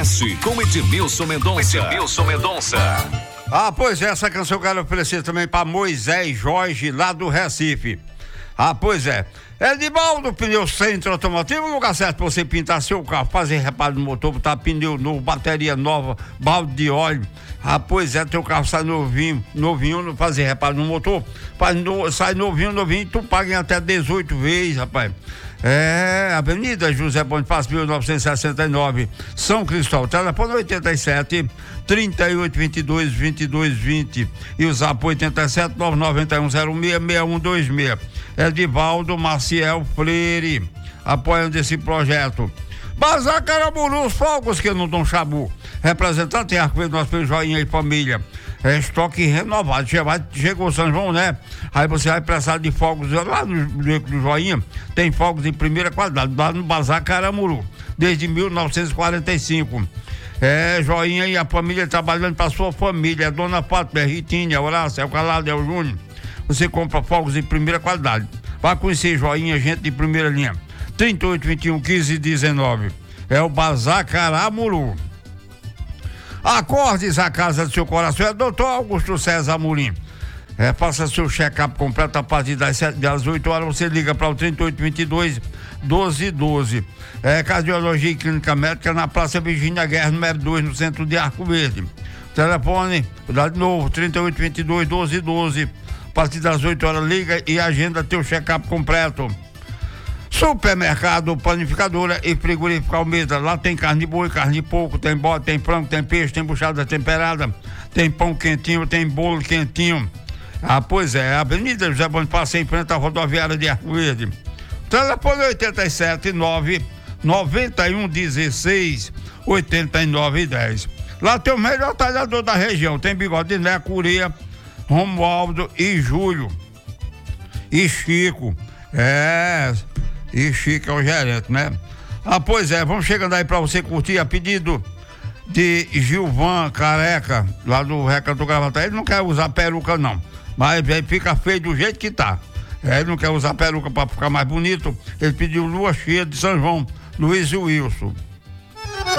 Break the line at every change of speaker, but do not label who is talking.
Oeste com Edmilson Mendonça.
Ah, pois é, essa canção eu quero oferecer também para Moisés Jorge, lá do Recife. Ah, pois é. Edivaldo, pneu centro automotivo, lugar certo pra você pintar seu carro, fazer reparo no motor, botar pneu novo, bateria nova, balde de óleo. Ah, pois é, teu carro sai novinho, não fazer reparo no motor, sai novinho, tu paga em até 18 vezes, rapaz. É, Avenida José Bonifácio, 1969, São Cristóvão, telefone 87 38 22 22 20 e o zap 87 991 06 6126. Edivaldo Maciel Freire, apoiando esse projeto. Bazar Caramuru, os fogos que não dão chabu. Representante em Arco Verde, nosso filho Joinha e família. É estoque renovado. Chegou São João, né? Aí você vai precisar de fogos lá no Beco do Joinha. Tem fogos de primeira qualidade, lá no Bazar Caramuru, desde 1945. É, Joinha e a família trabalhando para sua família. Dona Fátima, Ritinha, Horácio, El Calado, El Júnior. Você compra fogos de primeira qualidade. Vai conhecer Joinha, gente de primeira linha. 38 21 15 19. É o Bazar Caramuru. Acordes a casa do seu coração. É Dr. Augusto César Amorim. Faça seu check-up completo a partir das 8 horas. Você liga para o 38 22 12 12. Cardiologia e Clínica Médica na Praça Virgínia Guerra, número 2, no centro de Arco Verde. Telefone, de novo, 38 22 12 12. A partir das 8 horas, liga e agenda teu check-up completo. Supermercado, panificadora e frigorífico Almeida. Lá tem carne de boi, carne de porco, tem bode, tem frango, tem peixe, tem buchada temperada, tem pão quentinho, tem bolo quentinho. Ah, pois é, Avenida José Bonifácio, em frente à rodoviária de Arco Verde. Telefone 87 9 91 16 89 10. Lá tem o melhor talhador da região. Tem Bigode, Né, Curia, Romualdo e Júlio. E Chico. E Chico é o gerente, né? Ah, pois é, vamos chegando aí pra você curtir a pedido de Gilvan Careca, lá do Recanto do Gravataí. Ele não quer usar peruca, não. Mas ele fica feio do jeito que tá. Ele não quer usar peruca pra ficar mais bonito. Ele pediu Lua Cheia de São João, Luiz e Wilson.